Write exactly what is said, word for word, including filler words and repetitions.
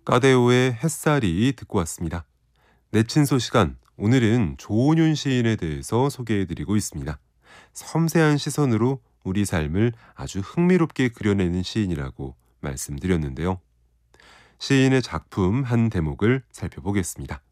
까데오의 햇살이 듣고 왔습니다. 내친소 시간, 오늘은 조은윤 시인에 대해서 소개해드리고 있습니다. 섬세한 시선으로 우리 삶을 아주 흥미롭게 그려내는 시인이라고 말씀드렸는데요. 시인의 작품 한 대목을 살펴보겠습니다.